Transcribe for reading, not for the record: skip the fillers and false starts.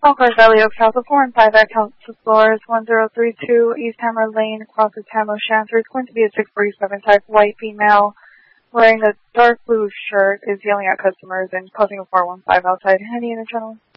All cars Valley Oaks House of 4 and 5 at Council Floors 1032 East Hammer Lane, across the Tamo Shanter. It's going to be a 647 type white female wearing a dark blue shirt, is yelling at customers and causing a 415 outside. Any unit, gentlemen?